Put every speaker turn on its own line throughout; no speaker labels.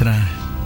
luisteraar.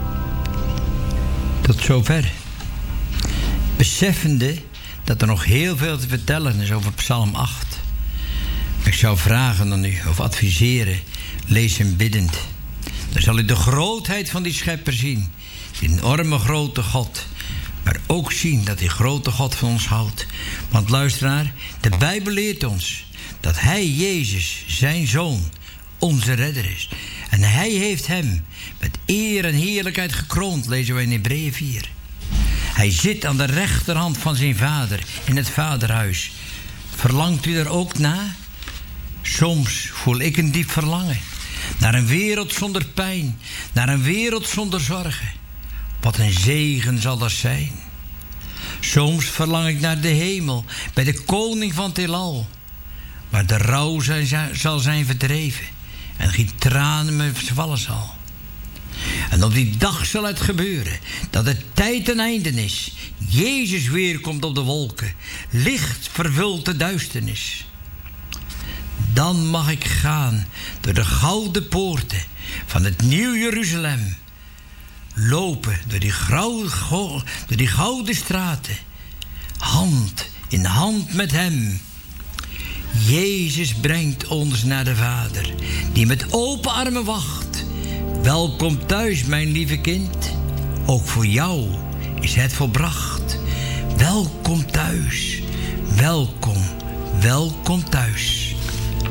Tot zover. Beseffende dat er nog heel veel te vertellen is over Psalm 8. Ik zou vragen aan u, of adviseren, lees hem biddend. Dan zal u de grootheid van die schepper zien. Die enorme grote God. Maar ook zien dat die grote God van ons houdt. Want luisteraar, de Bijbel leert ons dat hij, Jezus, zijn Zoon, onze redder is. En hij heeft hem met eer en heerlijkheid gekroond, lezen we in Hebreeën 4. Hij zit aan de rechterhand van zijn vader in het vaderhuis. Verlangt u er ook na? Soms voel ik een diep verlangen. Naar een wereld zonder pijn. Naar een wereld zonder zorgen. Wat een zegen zal dat zijn. Soms verlang ik naar de hemel. Bij de koning van het heelal. Waar de rouw zal zijn verdreven. En geen tranen meer vallen zal. En op die dag zal het gebeuren. Dat de tijd ten einde is. Jezus weer komt op de wolken. Licht vervult de duisternis. Dan mag ik gaan door de gouden poorten van het Nieuw Jeruzalem. Lopen door die gouden straten. Hand in hand met hem. Jezus brengt ons naar de Vader, die met open armen wacht. Welkom thuis, mijn lieve kind. Ook voor jou is het volbracht. Welkom thuis. Welkom, welkom thuis.